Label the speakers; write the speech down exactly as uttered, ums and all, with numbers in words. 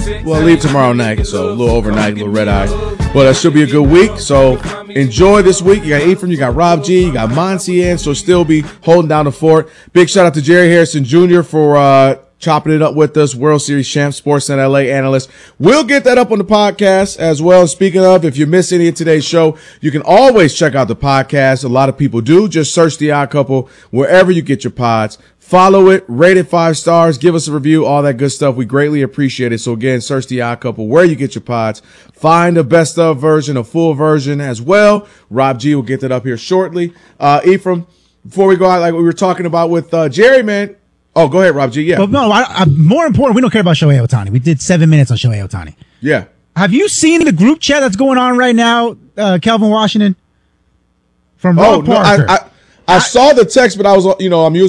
Speaker 1: Well, I leave tomorrow night, so a little overnight, a little red eye. But it should be a good week. So enjoy this week. You got Ephraim, you got Rob G, you got Monty in, so still be holding down the fort. Big shout out to Jerry Harrison Junior for uh chopping it up with us, World Series champ, Sportsnet L A analyst. We'll get that up on the podcast as well. Speaking of, if you miss any of today's show, you can always check out the podcast. A lot of people do. Just search The Odd Couple wherever you get your pods. Follow it, rate it five stars, give us a review, all that good stuff. We greatly appreciate it. So again, search The Odd Couple where you get your pods. Find a best of version, a full version as well. Rob G will get that up here shortly. Uh, Ephraim, before we go out, like we were talking about with uh, Jerry, man. Oh, go ahead, Rob G. Yeah.
Speaker 2: Well, no, I, I, more important, we don't care about Shohei Ohtani. We did seven minutes on Shohei Ohtani.
Speaker 1: Yeah.
Speaker 2: Have you seen the group chat that's going on right now, uh, Calvin Washington? From Rob
Speaker 1: oh,
Speaker 2: Parker.
Speaker 1: No, I, I, I, I saw the text, but I was, you know, I'm using